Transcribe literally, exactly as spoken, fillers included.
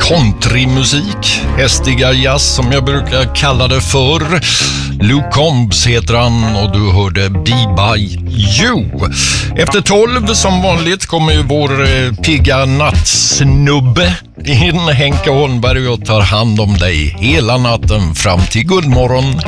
countrymusik, hästiga jazz som jag brukar kalla det för. Luke Combs heter han och du hörde Be By You. Efter tolv som vanligt kommer ju vår eh, pigga nattsnubbe in, Henke Holmberg, och tar hand om dig hela natten fram till guldmorgon.